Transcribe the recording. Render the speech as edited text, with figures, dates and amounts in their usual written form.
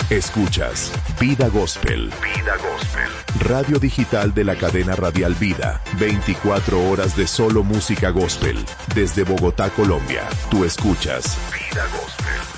Escuchas Vida Gospel. Vida Gospel. Radio digital de la cadena radial Vida. 24 horas de solo música gospel. Desde Bogotá, Colombia. Tú escuchas Vida Gospel.